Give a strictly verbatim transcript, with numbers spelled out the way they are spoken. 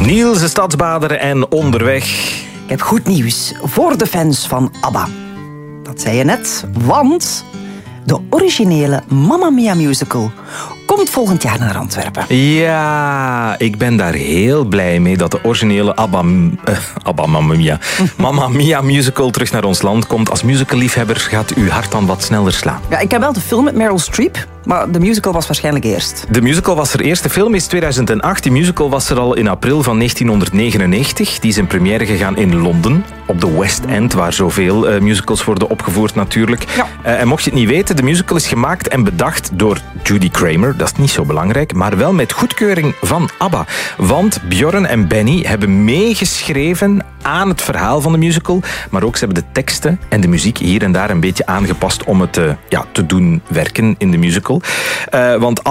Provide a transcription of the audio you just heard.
Niels de Stadsbader en onderweg. Ik heb goed nieuws voor de fans van ABBA. Dat zei je net, want de originele Mamma Mia musical komt volgend jaar naar Antwerpen. Ja, ik ben daar heel blij mee dat de originele ABBA, uh, ABBA Mamma Mia, Mamma Mia musical terug naar ons land komt. Als musicalliefhebber gaat uw hart dan wat sneller slaan. Ja, ik heb wel de film met Meryl Streep, maar de musical was waarschijnlijk eerst. De musical was er eerst. De film is tweeduizend acht. Die musical was er al in april van negentienhonderdnegenennegentig. Die is in première gegaan in Londen, op de West End, waar zoveel uh, musicals worden opgevoerd natuurlijk. Ja. Uh, en mocht je het niet weten, de musical is gemaakt en bedacht door Judy Kramer. Dat is niet zo belangrijk, maar wel met goedkeuring van ABBA. Want Björn en Benny hebben meegeschreven aan het verhaal van de musical, maar ook ze hebben de teksten en de muziek hier en daar een beetje aangepast om het uh, ja, te doen werken in de musical. Uh, want